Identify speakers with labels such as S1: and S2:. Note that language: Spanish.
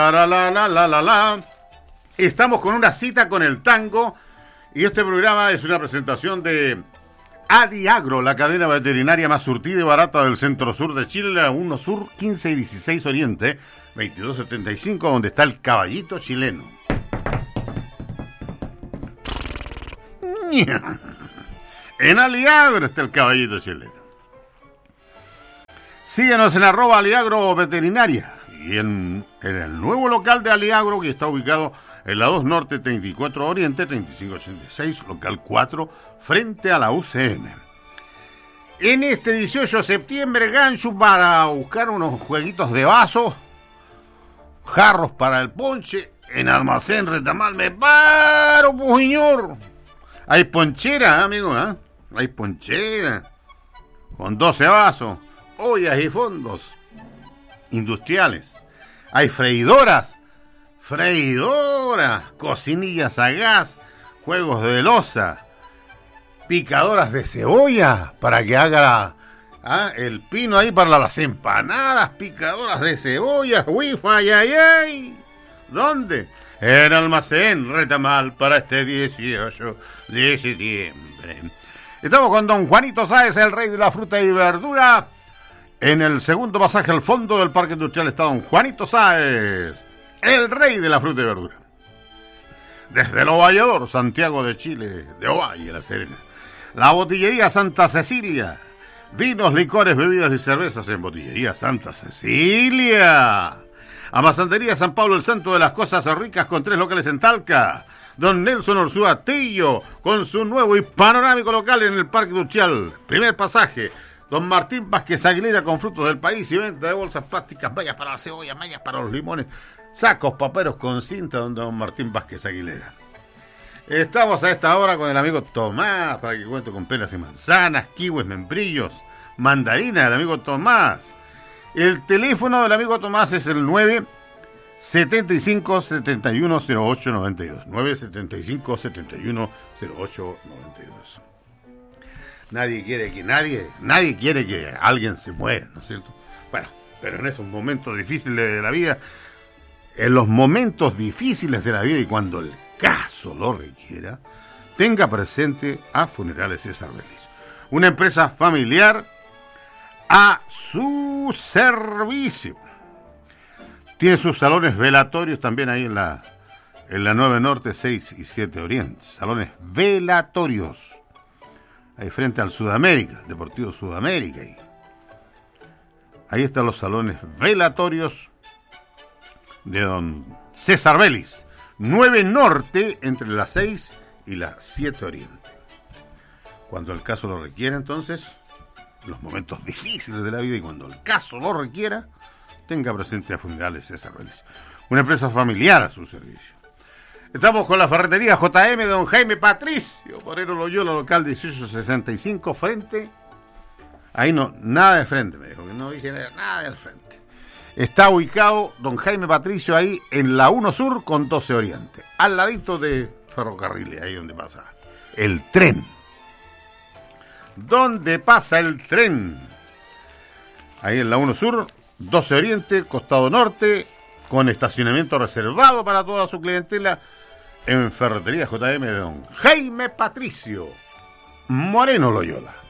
S1: Estamos con una cita con el tango y este programa es una presentación de Adiagro, la cadena veterinaria más surtida y barata del centro-sur de Chile, 1 Sur, 15 y 16 Oriente, 2275, donde está el caballito chileno. En Aliagro está el caballito chileno. Síguenos en @Aliagro Veterinaria y en el nuevo local de Aliagro, que está ubicado en la 2 Norte 34 Oriente 3586, local 4, frente a la UCM. En este 18 de septiembre, gancho para buscar unos jueguitos de vaso, jarros para el ponche, en Almacén Retamal me paro, pues señor. Hay ponchera, amigo, ¿eh? Hay ponchera con 12 vasos, ollas y fondos industriales. Hay freidoras, cocinillas a gas, juegos de loza, picadoras de cebolla para que haga el pino ahí para las empanadas, picadoras de cebolla, ay. ¿Dónde? En Almacén Retamal para este 18 de septiembre. Estamos con don Juanito Sáez, el rey de la fruta y verdura. En el segundo pasaje al fondo del Parque Industrial está don Juanito Sáez, el rey de la fruta y verdura. Desde el Ovallador, Santiago de Chile, de Ovalle, La Serena. La Botillería Santa Cecilia. Vinos, licores, bebidas y cervezas en Botillería Santa Cecilia. Amasantería San Pablo, el centro de las cosas ricas, con 3 locales en Talca. Don Nelson Orzúa Tillo, con su nuevo y panorámico local en el Parque Industrial. Primer pasaje. Don Martín Vázquez Aguilera, con frutos del país y venta de bolsas plásticas, mallas para la cebolla, mallas para los limones, sacos, paperos con cinta, don Martín Vázquez Aguilera. Estamos a esta hora con el amigo Tomás, para que cuente con peras y manzanas, kiwis, membrillos, mandarina del amigo Tomás. El teléfono del amigo Tomás es el 975-710892. 975-710892. Nadie quiere que alguien se muera, ¿no es cierto? Bueno, pero en esos momentos difíciles de la vida, y cuando el caso lo requiera, tenga presente a Funerales César Vélez. Una empresa familiar a su servicio. Tiene sus salones velatorios también ahí en la 9 Norte, 6 y 7 Oriente. Salones velatorios. Ahí frente al Sudamérica, Deportivo Sudamérica. Ahí están los salones velatorios de don César Vélez. 9 Norte, entre las 6 y las 7 Oriente. Cuando el caso lo requiera, entonces, los momentos difíciles de la vida y cuando el caso lo requiera, tenga presente a Funerales César Vélez. Una empresa familiar a su servicio. Estamos con la ferretería JM de don Jaime Patricio, Porero Loyola, local 1865, frente. Ahí no, nada de frente, me dijo, que no dije nada del frente. Está ubicado don Jaime Patricio ahí en la 1 Sur con 12 Oriente, al ladito de ferrocarriles, ahí donde pasa el tren. ¿Dónde pasa el tren? Ahí en la 1 Sur, 12 Oriente, costado norte, con estacionamiento reservado para toda su clientela. En Ferretería JM de don Jaime Patricio Moreno Loyola.